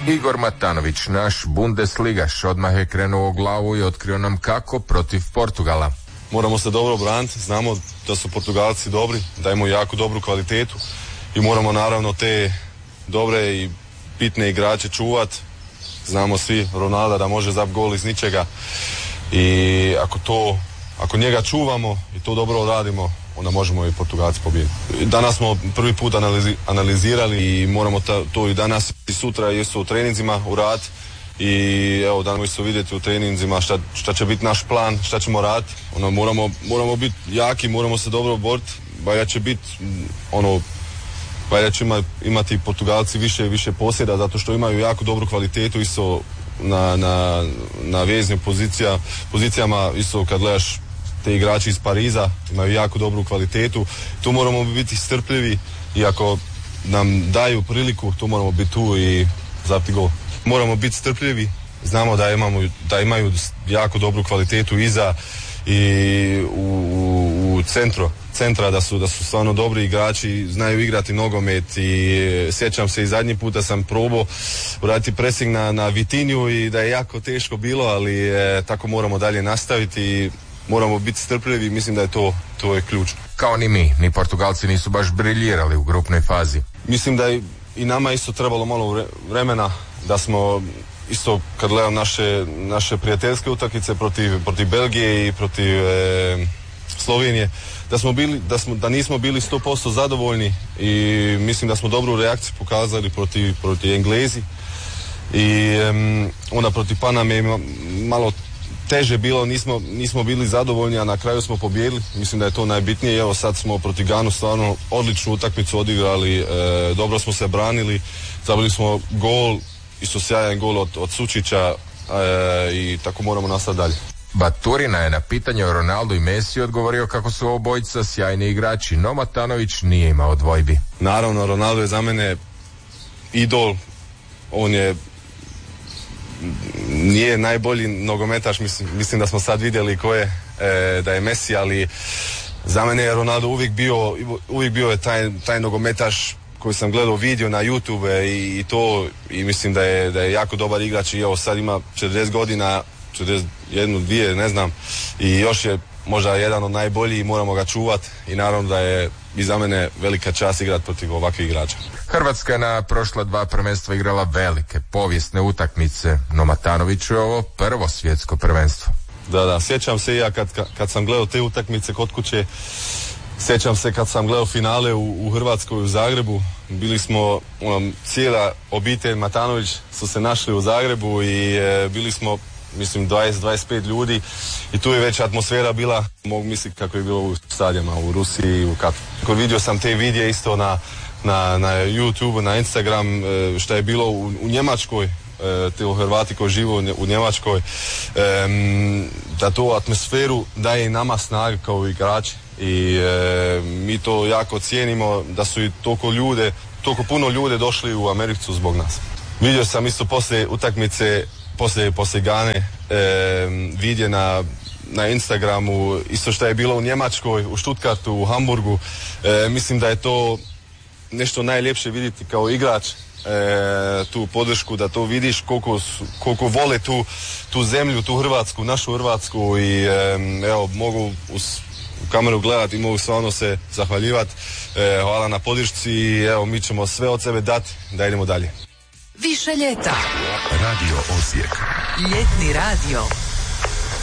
Igor Matanović, naš Bundesligaš, odmah je krenuo u glavu i otkrio nam kako protiv Portugala. Moramo se dobro braniti, znamo da su Portugalci dobri, da imaju jako dobru kvalitetu i moramo naravno te dobre i bitne igrače čuvati. Znamo svi Ronalda da može zap gol iz ničega i ako njega čuvamo i to dobro radimo, onda možemo i Portugalci pobijediti. Danas smo prvi put analizirali i moramo to i danas i sutra isto u treninzima uraditi i evo danas isto vidjeti u treninzima šta će biti naš plan, šta ćemo raditi. Moramo biti jaki, moramo se dobro boriti, valjda će biti valjda će imati Portugalci više posjeda zato što imaju jako dobru kvalitetu isto na veznim pozicijama, isto kad gledaš te igrači iz Pariza imaju jako dobru kvalitetu, tu moramo biti strpljivi i ako nam daju priliku, tu moramo biti tu i zapti gol. Moramo biti strpljivi, znamo da imaju jako dobru kvalitetu iza i u centra da su stvarno dobri igrači, znaju igrati nogomet i sjećam se i zadnji puta sam probao uraditi pressing na Vitinju i da je jako teško bilo, ali tako moramo dalje nastaviti i moramo biti strpljivi, mislim da je to je ključno. Kao ni mi, ni Portugalci nisu baš briljirali u grupnoj fazi. Mislim da je i nama isto trebalo malo vremena da smo isto kad gledam naše prijateljske utakmice protiv Belgije i protiv Slovenije, da nismo bili 100% zadovoljni i mislim da smo dobru reakciju pokazali protiv Englezi i onda protiv Paname malo teže bilo, nismo bili zadovoljni, a na kraju smo pobijedili. Mislim da je to najbitnije. Evo sad smo protiv Ganu stvarno odličnu utakmicu odigrali, dobro smo se branili, zabili smo gol, isto sjajan gol od Sučića i tako moramo nastaviti dalje. Baturina je na pitanje o Ronaldu i Messi odgovorio kako su obojica sjajni igrači, no Matanović nije imao dvojbi. Naravno, Ronaldo je za mene idol, nije najbolji nogometaš, mislim da smo sad vidjeli ko je, da je Messi, ali za mene je Ronaldo uvijek bio je taj nogometaš koji sam gledao video na YouTube i mislim da je jako dobar igrač i evo sad ima 40 godina, 41, 2, ne znam, i još je možda jedan od najboljih i moramo ga čuvati i naravno da je i za mene velika čast igrati protiv ovakvih igrača. Hrvatska je na prošla 2 prvenstva igrala velike, povijesne utakmice, no Matanoviću je ovo prvo svjetsko prvenstvo. Da, sjećam se i ja kad sam gledao te utakmice kod kuće, sjećam se kad sam gledao finale u Hrvatskoj u Zagrebu, bili smo, cijela obitelj Matanović su se našli u Zagrebu i bili smo, mislim, 20-25 ljudi i tu je već atmosfera bila, mogu misliti kako je bilo u stadionima u Rusiji i u Katru. Vidio sam te vidje isto na YouTube, na Instagram, šta je bilo u Njemačkoj, te Hrvati koji žive u Njemačkoj, da tu atmosferu daje i nama snaga kao igrači i mi to jako cijenimo da su i toliko puno ljude došli u Ameriku zbog nas. Vidio sam isto poslije utakmice, poslije Gane, vidje na Instagramu, isto što je bilo u Njemačkoj, u Stuttgartu, u Hamburgu. Mislim da je to nešto najljepše vidjeti kao igrač, tu podršku, da to vidiš koliko vole tu zemlju, tu Hrvatsku, našu Hrvatsku i evo, mogu u kameru gledati i mogu stvarno se zahvaljivati. Hvala na podršci i evo, mi ćemo sve od sebe dati da idemo dalje. Više ljeta. Radio Osijek. Ljetni radio.